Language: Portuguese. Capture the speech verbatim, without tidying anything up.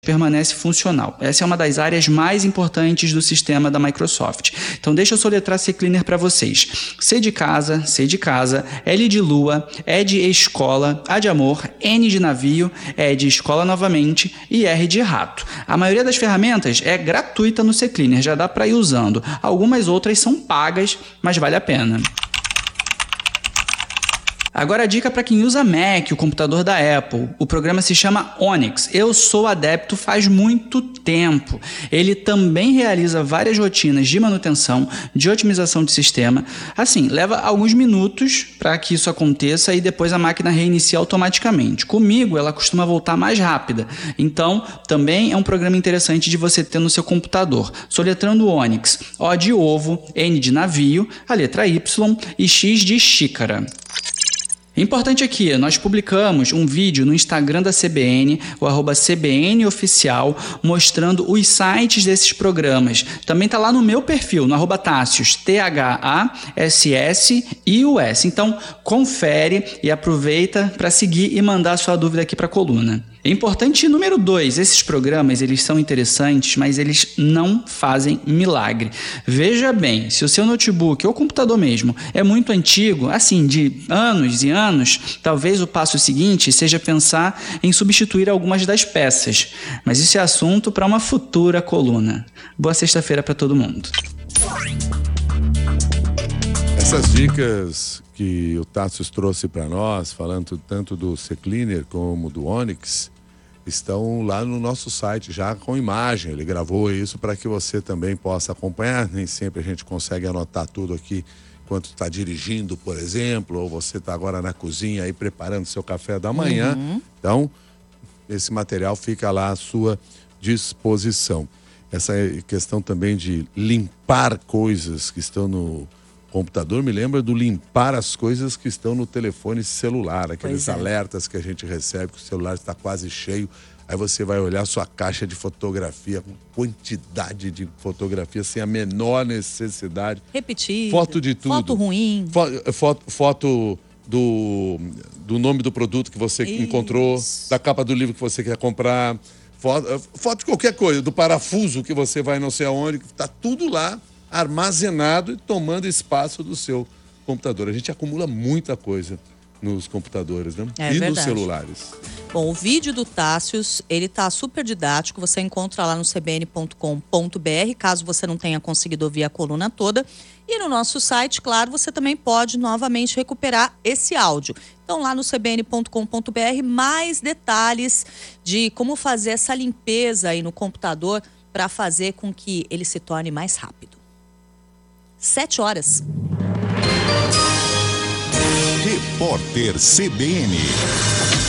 permanece funcional. Essa é uma das áreas mais importantes do sistema da Microsoft. Então deixa eu soletrar CCleaner para vocês. C de casa, C de casa, L de lua, E de escola, A de amor, N de navio, E de escola novamente e R de rato. A maioria das ferramentas é gratuita no CCleaner, já dá para ir usando. Algumas outras são pagas, mas vale a pena. Agora a dica para quem usa Mac, o computador da Apple. O programa se chama Onyx. Eu sou adepto faz muito tempo. Ele também realiza várias rotinas de manutenção, de otimização de sistema. Assim, leva alguns minutos para que isso aconteça e depois a máquina reinicia automaticamente. Comigo, ela costuma voltar mais rápida. Então, também é um programa interessante de você ter no seu computador. Soletrando Onyx, O de ovo, N de navio, a letra Y e X de xícara. Importante aqui, nós publicamos um vídeo no Instagram da C B N, o arroba C B N Oficial, mostrando os sites desses programas. Também está lá no meu perfil, no arroba Tássios, T H A S S I U S. Então, confere e aproveita para seguir e mandar sua dúvida aqui para a coluna. Importante número dois, esses programas eles são interessantes, mas eles não fazem milagre. Veja bem, se o seu notebook ou computador mesmo é muito antigo, assim, de anos e anos, talvez o passo seguinte seja pensar em substituir algumas das peças. Mas isso é assunto para uma futura coluna. Boa sexta-feira para todo mundo. Essas dicas que o Tássios trouxe para nós, falando tanto do CCleaner como do Onyx, estão lá no nosso site já com imagem. Ele gravou isso para que você também possa acompanhar. Nem sempre a gente consegue anotar tudo aqui enquanto está dirigindo, por exemplo, ou você está agora na cozinha aí preparando seu café da manhã. Uhum. Então, esse material fica lá à sua disposição. Essa questão também de limpar coisas que estão no computador me lembra do limpar as coisas que estão no telefone celular, aqueles é. alertas que a gente recebe que o celular está quase cheio, aí você vai olhar sua caixa de fotografia com quantidade de fotografia sem a menor necessidade. Repetir. Foto de tudo. Foto ruim. Foto, foto, foto do, do nome do produto que você Isso. encontrou, da capa do livro que você quer comprar, foto, foto de qualquer coisa, do parafuso que você vai não sei aonde, está tudo lá armazenado e tomando espaço do seu computador. A gente acumula muita coisa nos computadores, né? É e verdade. nos celulares. Bom, o vídeo do Tássios, ele tá super didático, você encontra lá no c b n ponto com ponto b r, caso você não tenha conseguido ouvir a coluna toda. E no nosso site, claro, você também pode novamente recuperar esse áudio. Então, lá no c b n ponto com ponto b r, mais detalhes de como fazer essa limpeza aí no computador para fazer com que ele se torne mais rápido. Sete horas. Repórter C B N.